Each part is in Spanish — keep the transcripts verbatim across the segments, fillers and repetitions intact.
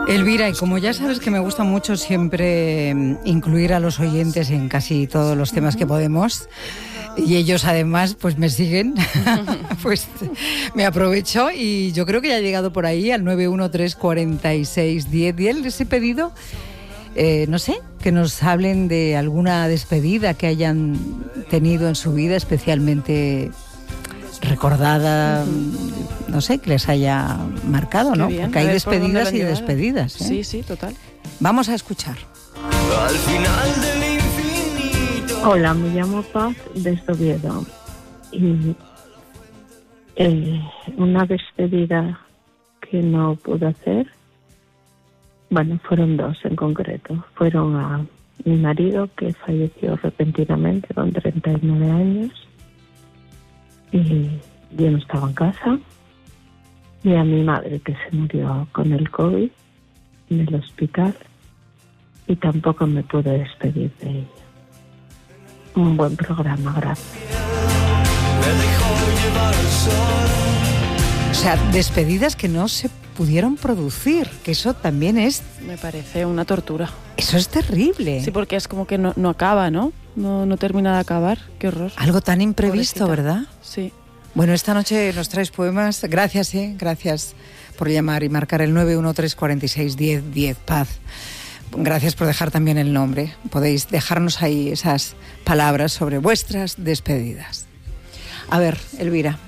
Elvira, y como ya sabes que me gusta mucho siempre incluir a los oyentes en casi todos los temas que podemos, y ellos además pues me siguen, pues me aprovecho y yo creo que ya he llegado por ahí al nueve uno tres cuatro seis uno cero uno cero. Les he pedido, eh, no sé, que nos hablen de alguna despedida que hayan tenido en su vida especialmente recordada, uh-huh. no sé, que les haya marcado, ¿no? Porque hay despedidas y despedidas, ¿eh? Sí, sí, total. Vamos a escuchar. Al final del infinito. Hola, me llamo Paz desde Oviedo y eh, una despedida que no pude hacer, bueno, fueron dos en concreto. Fueron a mi marido, que falleció repentinamente con treinta y nueve años, y yo no estaba en casa, y a mi madre, que se murió con el COVID en el hospital, y tampoco me pude despedir de ella. Un buen programa, gracias. O sea, despedidas que no se pudieron producir, que eso también es... Me parece una tortura. Eso es terrible. Sí, porque es como que no, no acaba, ¿no? No, no termina de acabar. Qué horror. Algo tan imprevisto, pobrecita, ¿verdad? Sí. Bueno, esta noche nos traes poemas. Gracias, ¿eh? Gracias por llamar y marcar el nueve uno tres cuatro seis uno cero uno cero, Paz. Gracias por dejar también el nombre. Podéis dejarnos ahí esas palabras sobre vuestras despedidas. A ver, Elvira.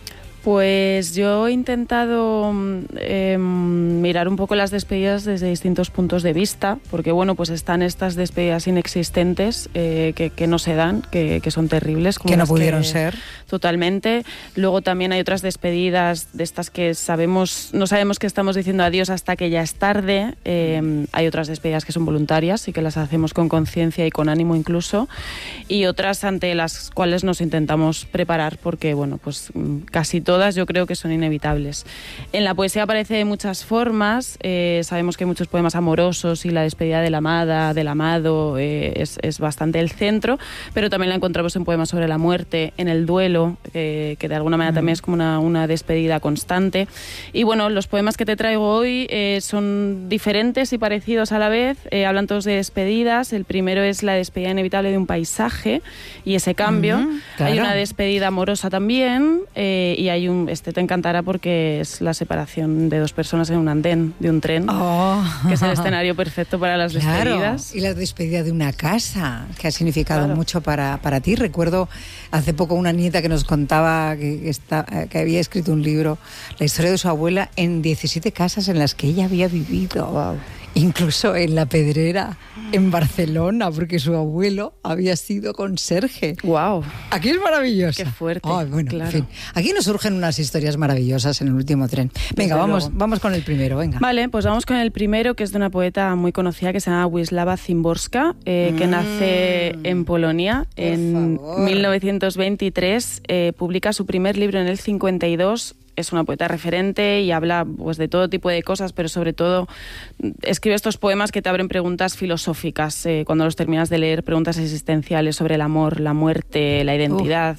Pues yo he intentado eh, mirar un poco las despedidas desde distintos puntos de vista, porque bueno, pues están estas despedidas inexistentes eh, que, que no se dan, que, que son terribles. Como que no las pudieron que, ser. Totalmente. Luego también hay otras despedidas de estas que sabemos, no sabemos que estamos diciendo adiós hasta que ya es tarde. Eh, hay otras despedidas que son voluntarias y que las hacemos con conciencia y con ánimo incluso, y otras ante las cuales nos intentamos preparar porque bueno, pues casi todas yo creo que son inevitables. En la poesía aparece de muchas formas, eh, sabemos que hay muchos poemas amorosos y la despedida de la amada, del amado, eh, es, es bastante el centro, pero también la encontramos en poemas sobre la muerte, en el duelo, eh, que de alguna manera mm. también es como una, una despedida constante. Y bueno, los poemas que te traigo hoy eh, son diferentes y parecidos a la vez, eh, hablan todos de despedidas. El primero es la despedida inevitable de un paisaje y ese cambio. Mm, claro. Hay una despedida amorosa también, eh, y hay un, este te encantará porque es la separación de dos personas en un andén de un tren, oh. que es el escenario perfecto para las claro. despedidas. Y la despedida de una casa, que ha significado claro. mucho para, para ti. Recuerdo hace poco una nieta que nos contaba que, está, que había escrito un libro, la historia de su abuela, en diecisiete casas en las que ella había vivido. Wow. Incluso en La Pedrera, en Barcelona, porque su abuelo había sido conserje. ¡Wow! Aquí es maravilloso. ¡Qué fuerte! Oh, bueno, claro. en fin. Aquí nos surgen unas historias maravillosas en el último tren. Venga, vamos, vamos con el primero, venga. Vale, pues vamos con el primero, que es de una poeta muy conocida que se llama Wisława Szymborska, eh, mm, que nace en Polonia en favor. mil novecientos veintitrés. Eh, publica su primer libro en el cincuenta y dos. Es una poeta referente y habla pues de todo tipo de cosas, pero sobre todo escribe estos poemas que te abren preguntas filosóficas. Eh, cuando los terminas de leer, preguntas existenciales sobre el amor, la muerte, la identidad.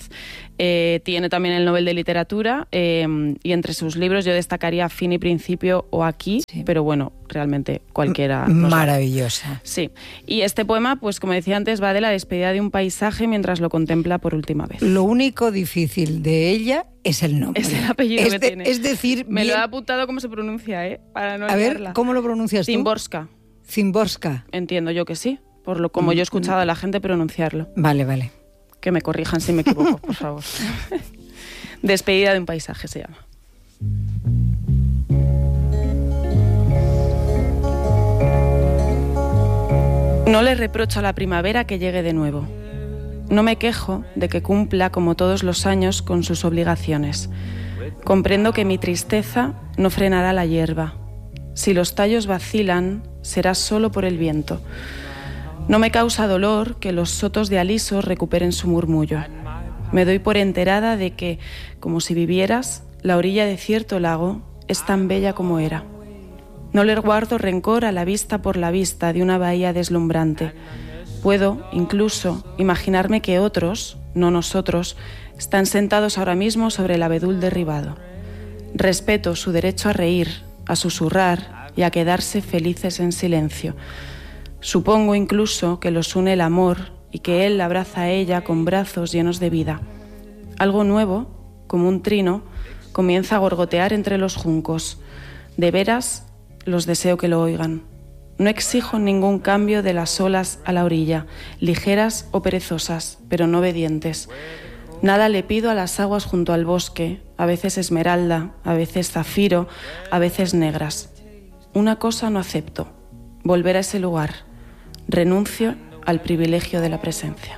Eh, tiene también el Nobel de Literatura, eh, y entre sus libros yo destacaría Fin y Principio o Aquí, sí. pero bueno, realmente cualquiera. Maravillosa. Sí. Y este poema, pues como decía antes, va de la despedida de un paisaje mientras lo contempla por última vez. Lo único difícil de ella es el nombre. Es el apellido es que de, tiene. Es decir, me bien... lo he apuntado cómo se pronuncia, ¿eh? Para no A liarla. ver, ¿cómo lo pronuncias tú? Szymborska. Szymborska. Entiendo yo que sí, por lo como mm, yo he escuchado mm. a la gente pronunciarlo. Vale, vale. Que me corrijan si me equivoco, por favor. Despedida de un paisaje se llama. No le reprocho a la primavera que llegue de nuevo. No me quejo de que cumpla, como todos los años, con sus obligaciones. Comprendo que mi tristeza no frenará la hierba. Si los tallos vacilan, será solo por el viento. No me causa dolor que los sotos de aliso recuperen su murmullo. Me doy por enterada de que, como si vivieras, la orilla de cierto lago es tan bella como era. No le guardo rencor a la vista por la vista de una bahía deslumbrante. Puedo, incluso, imaginarme que otros, no nosotros, están sentados ahora mismo sobre el abedul derribado. Respeto su derecho a reír, a susurrar y a quedarse felices en silencio. Supongo incluso que los une el amor y que él la abraza a ella con brazos llenos de vida. Algo nuevo, como un trino, comienza a gorgotear entre los juncos. De veras, los deseo que lo oigan. No exijo ningún cambio de las olas a la orilla, ligeras o perezosas, pero no obedientes. Nada le pido a las aguas junto al bosque, a veces esmeralda, a veces zafiro, a veces negras. Una cosa no acepto, volver a ese lugar. Renuncio al privilegio de la presencia.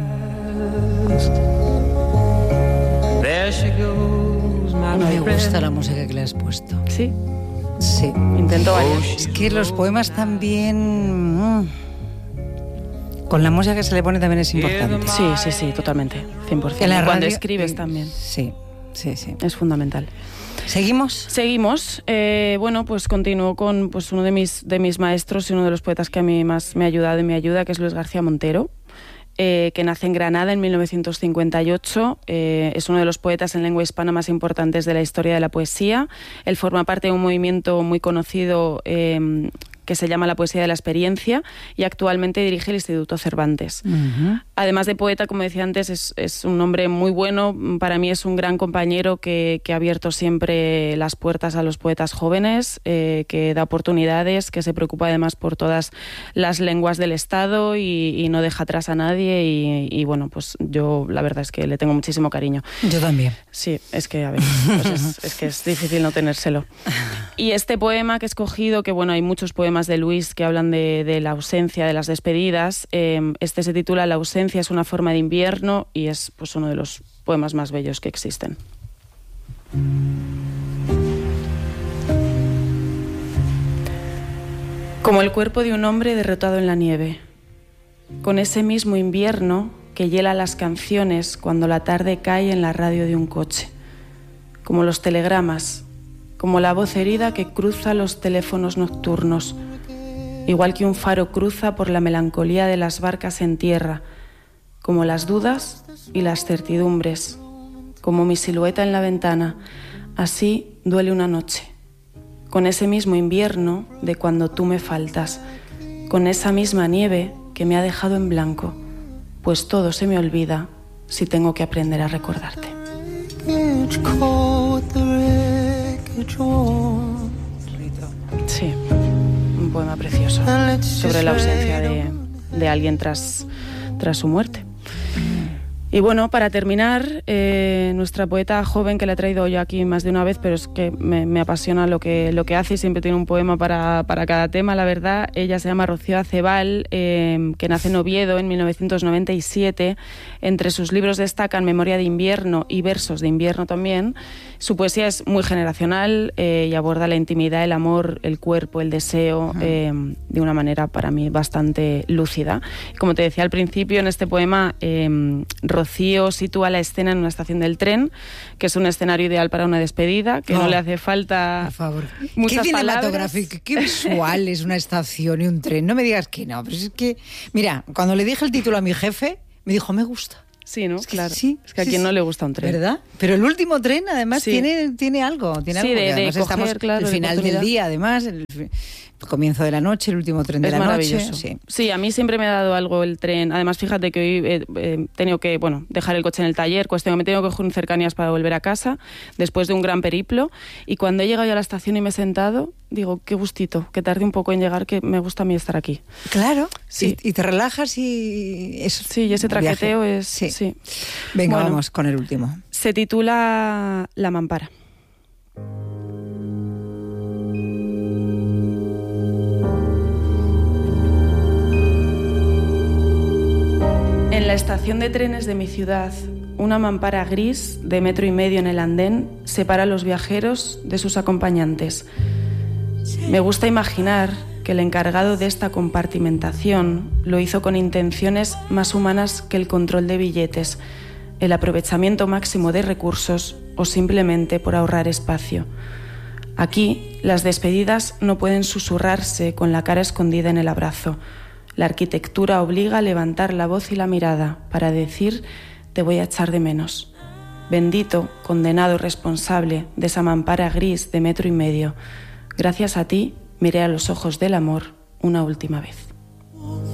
Me gusta la música que le has puesto. ¿Sí? Sí. Intento variar. Es que los poemas también... Con la música que se le pone también es importante. Sí, sí, sí, totalmente, cien por ciento. En la Y cuando radio, escribes eh, también. Sí, sí, sí. Es fundamental. ¿Seguimos? Seguimos. Eh, bueno, pues continúo con pues, uno de mis, de mis maestros y uno de los poetas que a mí más me ha ayudado y me ayuda, que es Luis García Montero, eh, que nace en Granada en mil novecientos cincuenta y ocho. Eh, es uno de los poetas en lengua hispana más importantes de la historia de la poesía. Él forma parte de un movimiento muy conocido eh, que se llama la poesía de la experiencia, y actualmente dirige el Instituto Cervantes. Uh-huh. Además de poeta, como decía antes, es, es un hombre muy bueno. Para mí es un gran compañero que, que ha abierto siempre las puertas a los poetas jóvenes, eh, que da oportunidades, que se preocupa además por todas las lenguas del Estado y, y no deja atrás a nadie. Y, y bueno, pues yo la verdad es que le tengo muchísimo cariño. Yo también. Sí, es que a ver, pues es, es que es difícil no tenérselo. Y este poema que he escogido, que bueno, hay muchos poemas de Luis que hablan de, de la ausencia, de las despedidas. Eh, este se titula La ausencia es una forma de invierno y es pues uno de los poemas más bellos que existen. Como el cuerpo de un hombre derrotado en la nieve, con ese mismo invierno que hiela las canciones cuando la tarde cae en la radio de un coche, como los telegramas, como la voz herida que cruza los teléfonos nocturnos, igual que un faro cruza por la melancolía de las barcas en tierra, como las dudas y las certidumbres, como mi silueta en la ventana. Así duele una noche, con ese mismo invierno de cuando tú me faltas, con esa misma nieve que me ha dejado en blanco, pues todo se me olvida si tengo que aprender a recordarte. Sí, un poema precioso sobre la ausencia de, de alguien tras, tras su muerte. Y bueno, para terminar, eh, nuestra poeta joven, que la he traído yo aquí más de una vez, pero es que me, me apasiona lo que, lo que hace y siempre tiene un poema para, para cada tema, la verdad. Ella se llama Rocío Acebal, eh, que nace en Oviedo en mil novecientos noventa y siete. Entre sus libros destacan Memoria de invierno y Versos de invierno también. Su poesía es muy generacional eh, y aborda la intimidad, el amor, el cuerpo, el deseo, eh, de una manera para mí bastante lúcida. Como te decía al principio, en este poema eh, Rocío sitúa la escena en una estación del tren, que es un escenario ideal para una despedida, que oh, no le hace falta por favor. muchas ¿Qué cinematográfico, palabras. Qué visual es una estación y un tren. No me digas que no, pero es que... Mira, cuando le dije el título a mi jefe, me dijo, me gusta. Sí, ¿no? Es que claro. Sí, es que a sí, quien sí. no le gusta un tren. ¿Verdad? Pero el último tren, además, sí. tiene, tiene algo. Tiene sí, algo, de, además de estamos coger, claro, el final del día, además, el, el comienzo de la noche, el último tren de es la maravilloso. noche. Sí. sí, a mí siempre me ha dado algo el tren. Además, fíjate que hoy he eh, tenido que, bueno, dejar el coche en el taller, cuestión que me tengo que coger un cercanías para volver a casa, después de un gran periplo. Y cuando he llegado ya a la estación y me he sentado, digo, qué gustito, que tarde un poco en llegar, que me gusta a mí estar aquí. Claro, sí. y, y te relajas y... Eso, sí, y ese traqueteo viaje. es... Sí. sí. Venga, bueno, vamos con el último. Se titula La mampara. En la estación de trenes de mi ciudad, una mampara gris de metro y medio en el andén separa a los viajeros de sus acompañantes. Me gusta imaginar que el encargado de esta compartimentación lo hizo con intenciones más humanas que el control de billetes, el aprovechamiento máximo de recursos o simplemente por ahorrar espacio. Aquí, las despedidas no pueden susurrarse con la cara escondida en el abrazo. La arquitectura obliga a levantar la voz y la mirada para decir «te voy a echar de menos». Bendito, condenado responsable de esa mampara gris de metro y medio. Gracias a ti, miré a los ojos del amor una última vez.